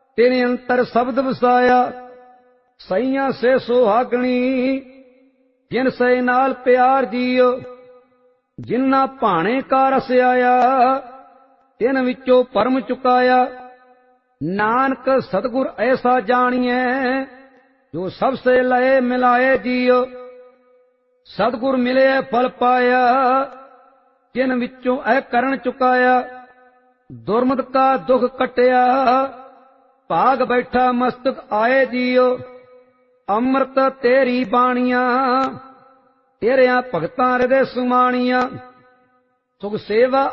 तेरे अंतर शब्द वसाया। सईयां से सुहागणी जिन से नाल प्यार जियो। जिन्ना भाणे का रस आया तिन विचों परम चुकाया। नानक सतगुर ऐसा जानिए जो सबसे लय मिलाए जियो। सतगुर मिले फल पाया जिन विचों ऐ करण चुकाया। दुर्मत का दुख कटिया भाग बैठा मस्तक आए जियो। अमृत तेरी बाणियां तेरिया भगतां हृदय सुमाणियां। सुख सेवा